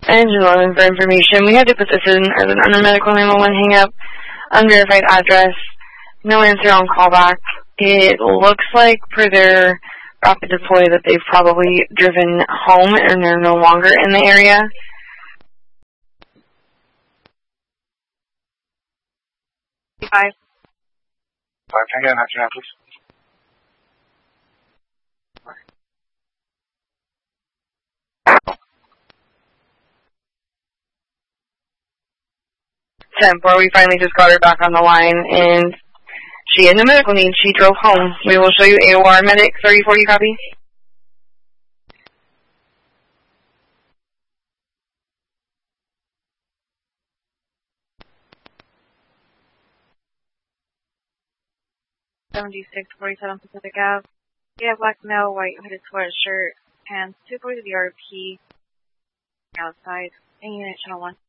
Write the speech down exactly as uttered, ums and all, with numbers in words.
Engine eleven for information. We had to put this in as an under medical nine one one hang up, unverified address, no answer on callback. It looks like per their rapid deploy that they've probably driven home and they're no longer in the area. Five. Five, hang on, that's your please. ten four, we finally just got her back on the line, and she had no medical needs. She drove home. We will show you A O R medic, thirty forty copy. seventy-six forty-seven Pacific Ave. Yeah, black male, white hooded sweatshirt, pants, two forty to the R P, outside, and unit channel one.